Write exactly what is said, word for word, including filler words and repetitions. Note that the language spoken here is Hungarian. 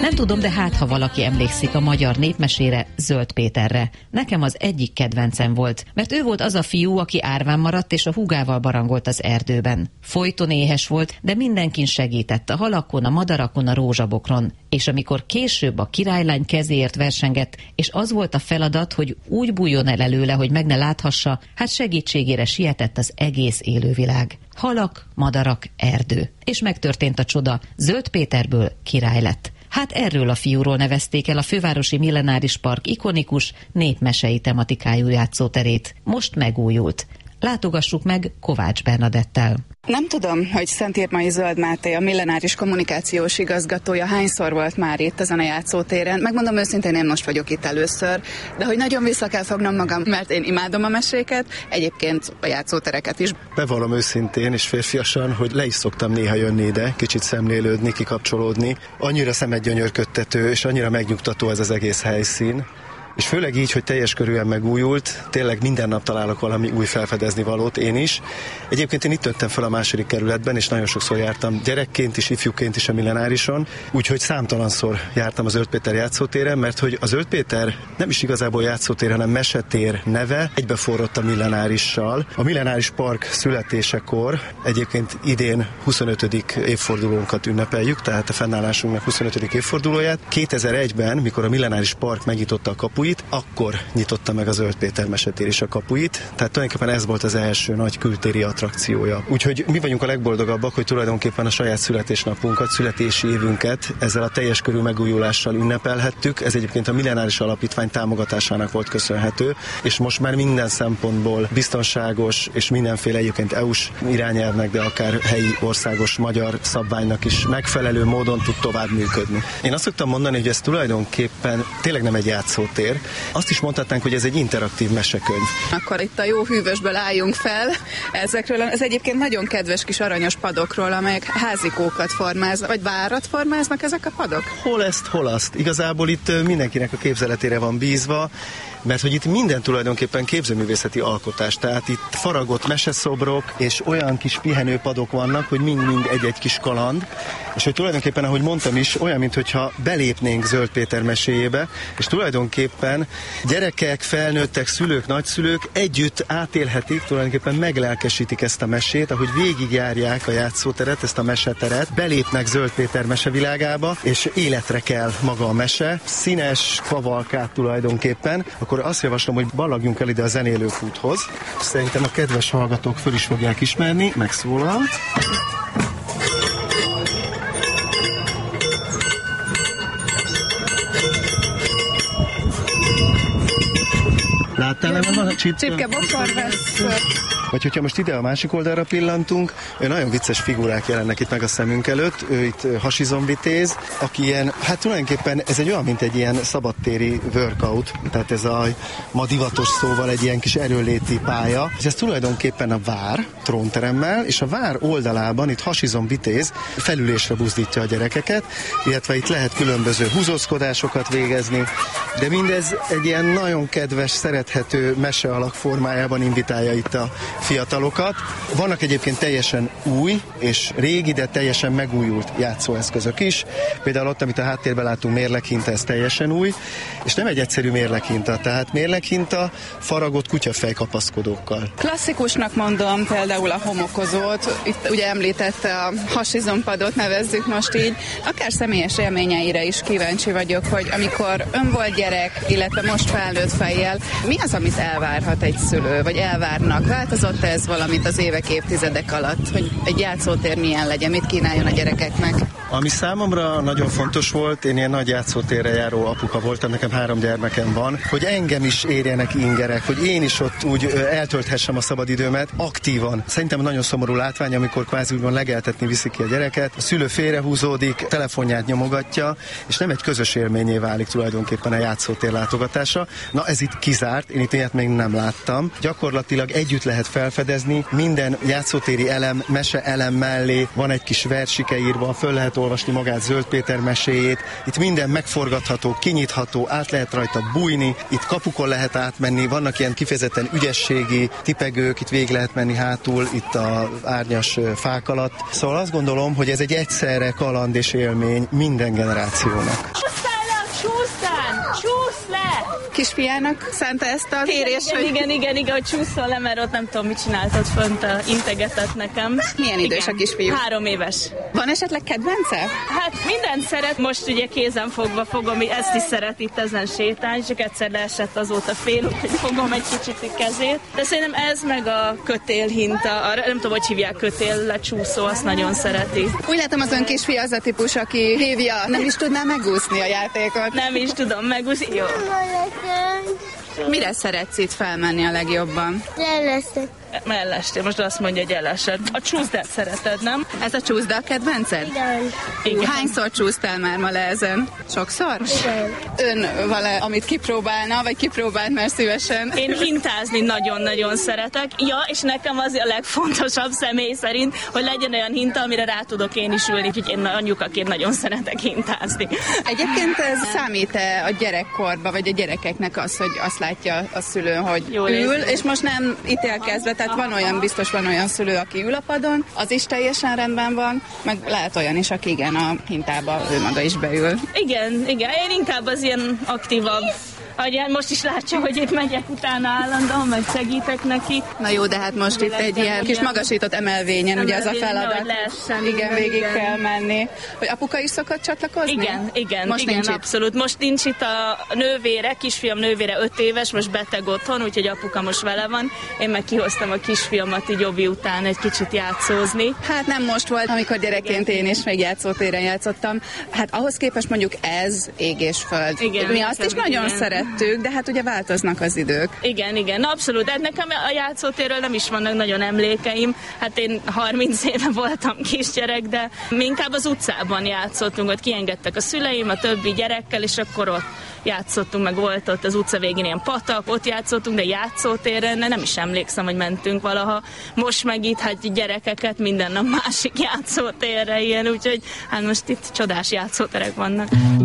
Nem tudom, de hát ha valaki emlékszik a magyar népmesére, Zöld Péterre. Nekem az egyik kedvencem volt, mert ő volt az a fiú, aki árván maradt és a húgával barangolt az erdőben. Folyton éhes volt, de mindenkin segített, a halakon, a madarakon, a rózsabokron. És amikor később a királylány kezéért versengett, és az volt a feladat, hogy úgy bújjon el előle, hogy meg ne láthassa, hát segítségére sietett az egész élővilág. Halak, madarak, erdő. És megtörtént a csoda, Zöld Péterből király lett. Hát erről a fiúról nevezték el a fővárosi Millenáris Park ikonikus népmesei tematikájú játszóterét. Most megújult. Látogassuk meg Kovács Bernadettel. Nem tudom, hogy Szentírmai Zöld Máté, a Millenáris kommunikációs igazgatója hányszor volt már itt ezen a játszótéren. Megmondom őszintén, én most vagyok itt először, de hogy nagyon vissza kell fognom magam, mert én imádom a meséket, egyébként a játszótereket is. Bevallom őszintén és férfiasan, hogy le is szoktam néha jönni ide, kicsit szemlélődni, kikapcsolódni. Annyira szemedgyönyörködtető és annyira megnyugtató ez az egész helyszín. És főleg így, hogy teljes körűen megújult, tényleg minden nap találok valami új felfedezni valót, én is. Egyébként én itt nőttem fel a második kerületben, és nagyon sokszor jártam gyerekként is, ifjúként is a Millenárison, úgyhogy számtalanszor jártam az Zöld Péter játszótéren, mert hogy a Zöld Péter nem is igazából játszótér, hanem mesetér neve egybeforrott a Millenárissal. A Millenáris Park születésekor, egyébként idén huszonötödik évfordulónkat ünnepeljük, tehát a fennállásunknak huszonötödik évfordulóját. kétezer-egyben, mikor a Millenáris Park megnyitotta a kapuit, akkor nyitotta meg a Zöld Péter mesetér is a kapuit, tehát tulajdonképpen ez volt az első nagy kültéri attrakciója. Úgyhogy mi vagyunk a legboldogabbak, hogy tulajdonképpen a saját születésnapunkat, születési évünket ezzel a teljes körű megújulással ünnepelhettük. Ez egyébként a Millenáris Alapítvány támogatásának volt köszönhető, és most már minden szempontból biztonságos és mindenféle egyébként é u-s irányelvnek, de akár helyi országos magyar szabványnak is megfelelő módon tud tovább működni. Én azt szoktam mondani, hogy ez tulajdonképpen tényleg nem egy játszótér. Azt is mondhatnánk, hogy ez egy interaktív mesekönyv. Akkor itt a jó hűvösből álljunk fel ezekről. Ez egyébként nagyon kedves kis aranyos padokról, amelyek házikókat formáznak, vagy várat formáznak ezek a padok? Hol ezt, hol azt. Igazából itt mindenkinek a képzeletére van bízva, mert hogy itt minden tulajdonképpen képzőművészeti alkotás, tehát itt faragott meseszobrok és olyan kis pihenőpadok vannak, hogy mind-mind egy-egy kis kaland, és hogy tulajdonképpen, ahogy mondtam is, olyan, mintha belépnénk Zöld Péter meséjébe, és tulajdonképpen gyerekek, felnőttek, szülők, nagyszülők együtt átélhetik, tulajdonképpen meglelkesítik ezt a mesét, ahogy végigjárják a játszóteret, ezt a meseteret, belépnek Zöld Péter mesevilágába, és életre kell maga a mese, színes kavalkát tulajdonképpen. Akkor azt javaslom, hogy ballagjunk el ide a zenélőkúthoz. Szerintem a kedves hallgatók föl is fogják ismerni, megszólal. Láttál, nem van a csipke? Csipke, bokorvesz. Vagy hogyha most ide a másik oldalra pillantunk, nagyon vicces figurák jelennek itt meg a szemünk előtt. Ő itt hasizomvitéz, aki ilyen, hát tulajdonképpen ez egy olyan, mint egy ilyen szabadtéri workout, tehát ez a ma divatos szóval egy ilyen kis erőléti pálya. És ez tulajdonképpen a vár trónteremmel, és a vár oldalában itt hasizomvitéz felülésre buzdítja a gyerekeket, illetve itt lehet különböző húzózkodásokat végezni, de mindez egy ilyen nagyon kedves, szerethető mese alak formájában invitálja itt a fiatalokat. Vannak egyébként teljesen új és régi, de teljesen megújult játszóeszközök is. Például ott, amit a háttérben látunk, mérleghinta, ez teljesen új, és nem egy egyszerű mérleghinta, tehát mérleghinta faragott kutyafej kapaszkodókkal. Klasszikusnak mondom például a homokozót, itt ugye említette a hasizompadot, nevezzük most így. Akár személyes élményeire is kíváncsi vagyok, hogy amikor ön volt gyerek, illetve most felnőtt fejjel, mi az, amit elvárhat egy szülő, vagy elvárnak? Változott ez valamit az évek, évtizedek alatt, hogy egy játszótér milyen legyen, mit kínáljon a gyerekeknek? Ami számomra nagyon fontos volt, én ilyen nagy játszótérre járó apuka voltam, nekem három gyermekem van, hogy engem is érjenek ingerek, hogy én is ott úgy eltölthessem a szabadidőmet aktívan. Szerintem nagyon szomorú látvány, amikor kvázi úgymond legeltetni viszik ki a gyereket, a szülő félrehúzódik, telefonját nyomogatja, és nem egy közös élményé válik tulajdonképpen a játszótér látogatása. Na ez itt kizárt, én itt ilyet még nem láttam. Gyakorlatilag együtt lehet felfedezni, minden játszótéri elem, mese elem mellé van egy kis versike írva, föl lehet olvasni magát Zöld Péter meséjét. Itt minden megforgatható, kinyitható, át lehet rajta bújni, itt kapukon lehet átmenni, vannak ilyen kifejezetten ügyességi tipegők, itt végig lehet menni hátul, itt az árnyas fák alatt. Szóval azt gondolom, hogy ez egy egyszerre kaland és élmény minden generációnak. Csúsz le! Kisfiának szánta ezt a kérést, igen, hogy... Igen, igen, igen, hogy csúszol le, mert ott nem tudom, mit csináltad fönt, integetett nekem. Milyen idős igen. a kisfiú? Három éves. Van esetleg kedvence? Hát mindent szeret, most ugye kézen fogva fogom, ezt is szeret itt ezen sétálni, csak egyszer leesett azóta fél, úgyhogy fogom egy kicsit a kezét. De szerintem ez meg a kötélhinta, a, nem tudom, hogy hívják, kötél lecsúszó, azt nagyon szereti. Úgy látom, az ön kisfi az a típus, aki hívja, nem is tudná megúszni a játékot. Nem is tudom megúszni. Jó. Mire szeretsz itt felmenni a legjobban? Leszek. Mellestél, most azt mondja, hogy elesett. A csúszdát szereted, nem? Ez a csúszda a kedvenced? Igen. Igen. Hányszor csúsztál már ma le ezen? Sokszor? Igen. Ön van-e, amit kipróbálna, vagy kipróbált már szívesen? Én hintázni nagyon-nagyon szeretek. Ja, és nekem az a legfontosabb személy szerint, hogy legyen olyan hinta, amire rá tudok én is ülni, úgyhogy én anyukaként nagyon szeretek hintázni. Egyébként ez számít-e a gyerekkorba, vagy a gyerekeknek az, hogy azt látja a szülő, hogy Jól ül, érzem. és most nem ítélkezve, tehát van olyan, biztos van olyan szülő, aki ül a padon, az is teljesen rendben van, meg lehet olyan is, aki igen, a hintába ő maga is beül. Igen, igen, én inkább az ilyen aktívabb. Ahogy most is látja, hogy itt megyek utána állandóan, meg segítek neki. Na jó, de hát most itt egy ilyen kis magasított emelvényen, ugye az a feladat. Lehessen, igen, igen, végig igen. kell menni. Hogy apuka is szokott csatlakozni? Igen, igen, most igen, nincs itt. abszolút. Most nincs itt a nővére, kisfiam nővére öt éves, most beteg otthon, úgyhogy apuka most vele van. Én meg kihoztam a kisfiamat így Jobi után egy kicsit játszózni. Hát nem most volt, amikor gyerekként én is még játszótéren játszottam. Hát ahhoz képest mondjuk ez ég és föld. Igen, Mi azt is igen. nagyon szerettük, de hát ugye változnak az idők. Igen, igen, na, abszolút. De nekem a játszótérről nem is vannak nagyon emlékeim. Hát én harminc éve voltam kisgyerek, de mi inkább az utcában játszottunk, ott kiengedtek a szüleim a többi gyerekkel, és akkor ott játszottunk, meg volt ott az utca végén ilyen patak, ott játszottunk, de játszótéren nem is emlékszem, hogy mentünk valaha. Most meg itt hát gyerekeket minden nap másik játszótérre ilyen, úgyhogy hát most itt csodás játszóterek vannak.